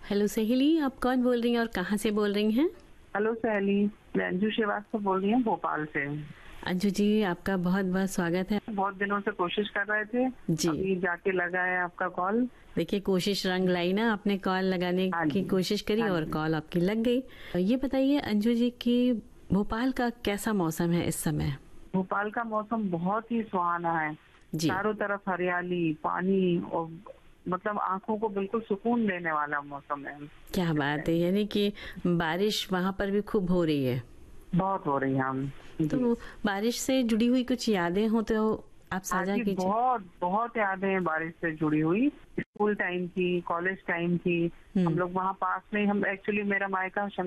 Hello सहेली, आप कौन बोल रही हैं और कहाँ से बोल रही हैं? हेलो सहेली, मैं अंजू श्रीवास्तव बोल रही हूँ भोपाल से। अंजू जी, आपका बहुत बहुत स्वागत है। बहुत दिनों से कोशिश कर रहे थे, जी, अभी जाके लगा है आपका कॉल। देखिए कोशिश रंग लाई ना, आपने कॉल लगाने हाँ की जी। कोशिश करी हाँ और जी। कॉल आपकी लग गई। ये बताइए अंजू जी कि भोपाल का कैसा मौसम है इस समय? भोपाल का मौसम बहुत ही सुहाना है। जी, चारों तरफ हरियाली, पानी और मतलब आंखों को बिल्कुल सुकून देने वाला मौसम है क्या इस बात है, टाइम। यानी कि बारिश वहाँ पर भी खूब हो रही है। बहुत हो रही है हम। जी। तो बारिश से जुड़ी हुई कुछ यादें हो तो आप हाँ साझा जी, कीजिए। बहुत बहुत यादें हैं बारिश से जुड़ी हुई। स्कूल टाइम की, कॉलेज टाइम की। हम हम्म। लोग वहाँ पास में, हम एक्चुअली मेरा मायका